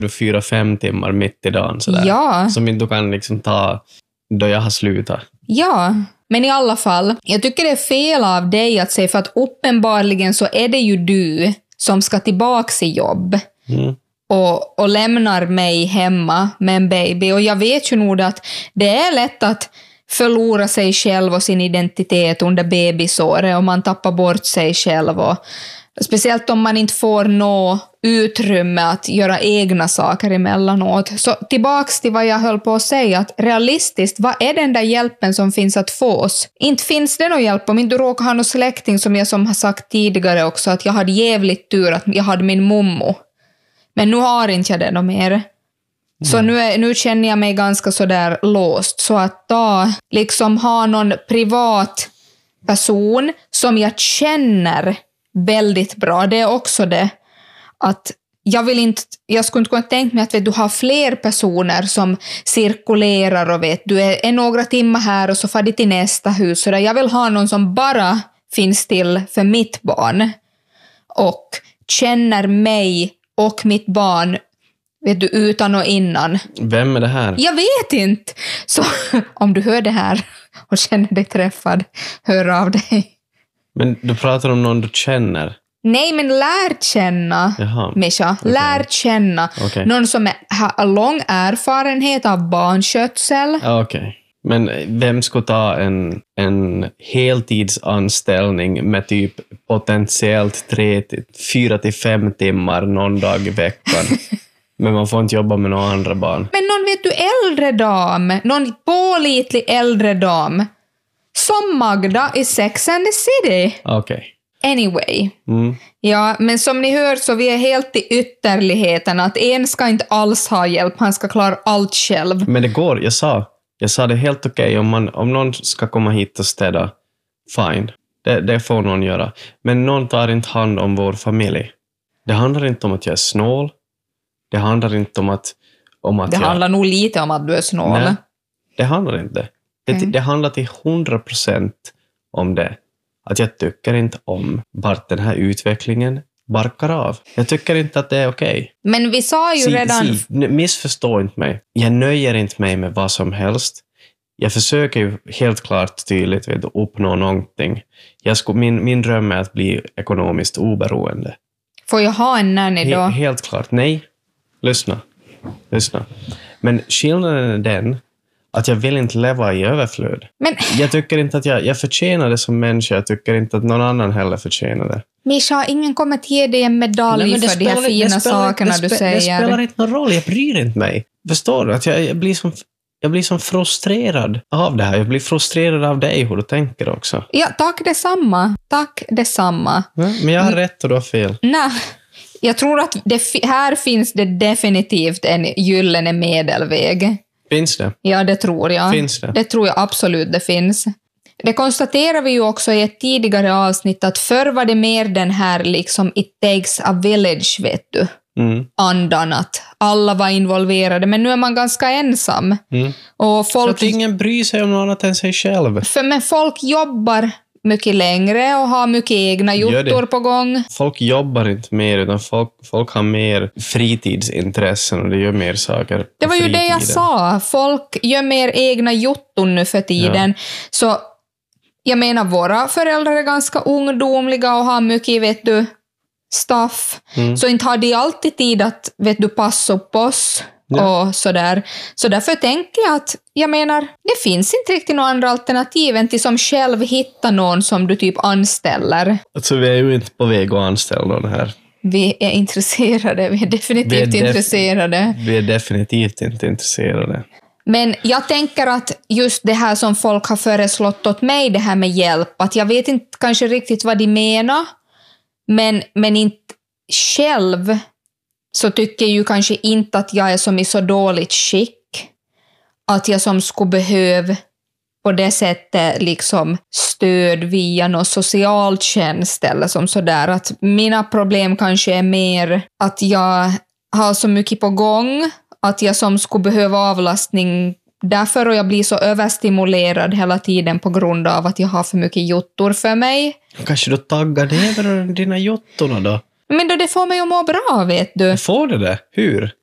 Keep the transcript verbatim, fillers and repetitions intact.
du fyra, fem timmar mitt i dagen sådär. Ja. Som inte du kan liksom ta då jag har slutat. Ja, men i alla fall, jag tycker det är fel av dig att säga, för att uppenbarligen så är det ju du som ska tillbaka i jobb. Mm. Och, och lämnar mig hemma med en baby. Och jag vet ju nog att det är lätt att förlora sig själv och sin identitet under bebisåret, och man tappar bort sig själv. Och, speciellt om man inte får nå utrymme att göra egna saker emellanåt. Så tillbaks till vad jag höll på att säga, att realistiskt, vad är den där hjälpen som finns att få oss? Inte finns det någon hjälp om inte du råkar ha någon släkting, som jag som har sagt tidigare också, att jag hade jävligt tur att jag hade min mommo. Men nu har inte jag det då mer. Mm. Så nu, är, nu känner jag mig ganska sådär låst. Så att då liksom ha någon privat person som jag känner väldigt bra. Det är också det. Att jag vill inte, jag skulle inte kunna tänka mig att vet, du har fler personer som cirkulerar och vet, du är, är några timmar här och så far du till nästa hus. Så där. Jag vill ha någon som bara finns till för mitt barn. Och känner mig och mitt barn, vet du, utan och innan. Vem är det här? Jag vet inte. Så om du hör det här och känner dig träffad, hör av dig. Men du pratar om någon du känner? Nej, men lär känna, Jaha. Mischa. Okay. Lär känna. Okay. Någon som är, har lång erfarenhet av barnskötsel. Okej. Okay. Men vem ska ta en, en heltidsanställning med typ potentiellt tre, fyra till fem timmar någon dag i veckan? Men man får inte jobba med några andra barn. Men någon, vet du, äldre dam. Någon pålitlig äldre dam. Som Magda i Sex and the City. Okej. Okay. Anyway. Mm. Ja, men som ni hör så vi är helt i ytterligheten. Att en ska inte alls ha hjälp. Han ska klara allt själv. Men det går, jag sa. Jag sa det helt okej. Okay. Om, man, om någon ska komma hit och städa, fine. Det, det får någon göra. Men någon tar inte hand om vår familj. Det handlar inte om att jag är snål. Det handlar inte om att... Om att det jag... handlar nog lite om att du är snål. Nej, det handlar inte. Det, mm. det handlar till hundra procent om det. Att jag tycker inte om vart den här utvecklingen barkar av. Jag tycker inte att det är okej. Okay. Men vi sa ju si, redan... Si, missförstå inte mig. Jag nöjer inte mig med vad som helst. Jag försöker ju helt klart tydligt vet, uppnå någonting. Jag sko, min, min dröm är att bli ekonomiskt oberoende. Får jag ha en nanny då? He, helt klart. Nej. Lyssna. Lyssna. Men skillnaden är den att jag vill inte leva i överflöd. Men... Jag tycker inte att jag, jag förtjänar det som människa. Jag tycker inte att någon annan heller förtjänar det. Mischa, ingen kommer att ge dig en medalj. Nej, för de här fina spelar, sakerna det du säger. Det spelar inte någon roll. Jag bryr inte mig. Förstår du? Att jag, jag, blir som, jag blir som frustrerad av det här. Jag blir frustrerad av dig hur du tänker också. Ja, tack detsamma. Tack detsamma. Ja, men jag har rätt och du har fel. Nej. Jag tror att det, här finns det definitivt en gyllene medelväg. Finns det? Ja, det tror jag. Finns det? Det tror jag absolut det finns. Det konstaterar vi ju också i ett tidigare avsnitt att förr var det mer den här liksom it takes a village, vet du. Mm. Andan att alla var involverade, men nu är man ganska ensam. Mm. Och folk... Så att ingen bryr sig om något annat än sig själv. För, men folk jobbar mycket längre och har mycket egna jottor på gång. Folk jobbar inte mer utan folk, folk har mer fritidsintressen och det gör mer saker. Det var ju fritiden. Det jag sa. Folk gör mer egna jotton nu för tiden. Ja. Så jag menar, våra föräldrar är ganska ungdomliga och har mycket, vet du, stuff. Mm. Så inte har de alltid tid att, vet du, passa upp oss. Ja. Och sådär. Så därför tänker jag att, jag menar, det finns inte riktigt några andra alternativ än till som själv hitta någon som du typ anställer. Alltså vi är ju inte på väg att anställa någon här. Vi är intresserade, vi är definitivt vi är def- intresserade. Vi är definitivt inte intresserade. Men jag tänker att just det här som folk har föreslått åt mig, det här med hjälp, att jag vet inte kanske riktigt vad de menar, men, men inte själv så tycker jag ju kanske inte att jag är som i så dåligt skick. Att jag som skulle behöva på det sättet liksom stöd via någon socialtjänst eller som sådär. Att mina problem kanske är mer att jag har så mycket på gång. Att jag som skulle behöva avlastning därför, och jag blir så överstimulerad hela tiden på grund av att jag har för mycket jottor för mig. Kanske du taggar ner dina jottorna då? Men då det får mig att må bra, vet du. Får det det? Hur?